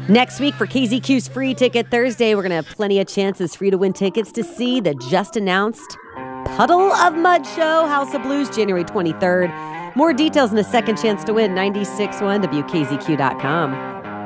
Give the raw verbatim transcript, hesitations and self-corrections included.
Next week for K Z Q's Free Ticket Thursday, we're going to have plenty of chances for you to win tickets to see the just-announced Puddle of Mudd show, House of Blues, January twenty-third. More details and a second chance to win, nine six one W K Z Q dot com.